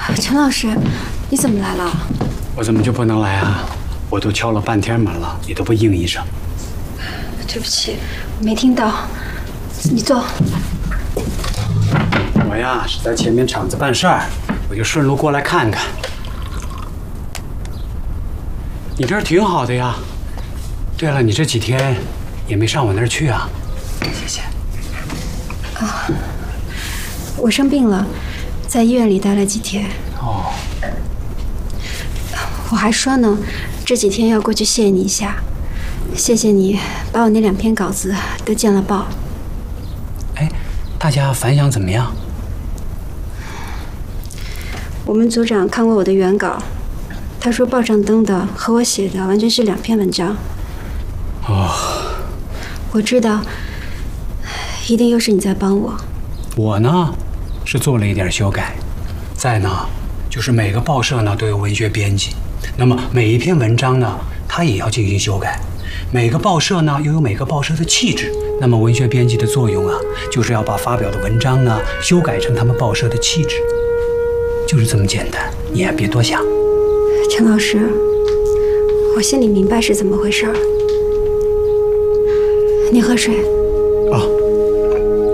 陈老师，你怎么来了？ 我怎么就不能来啊？我都敲了半天门了，你都不应一声。 对不起，我没听到。你坐。 我呀是在前面厂子办事儿，我就顺路过来看看。你这儿挺好的呀。对了，你这几天也没上我那儿去啊？谢谢。 啊，我生病了，在医院里待了几天。 哦。 我还说呢，这几天要过去谢你一下。谢谢你把我那2篇稿子都见了报。 哎，大家反响怎么样？ 我们组长看过我的原稿，他说报上登的和我写的完全是2篇文章。 哦， 我知道，一定又是你在帮我。 我呢，是做了一点修改。再呢，就是每个报社呢都有文学编辑，那么每一篇文章呢，它也要进行修改。每个报社呢又有每个报社的气质，那么文学编辑的作用啊，就是要把发表的文章呢修改成他们报社的气质，就是这么简单，你也别多想。 陈老师，我心里明白是怎么回事儿。你喝水。 哦。